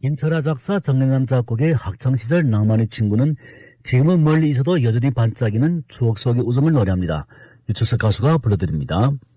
김철아 작사, 정영남 작곡의 학창시절 낭만의 친구는 지금은 멀리 있어도 여전히 반짝이는 추억 속의 웃음을 노래합니다. 유철석 가수가 불러드립니다.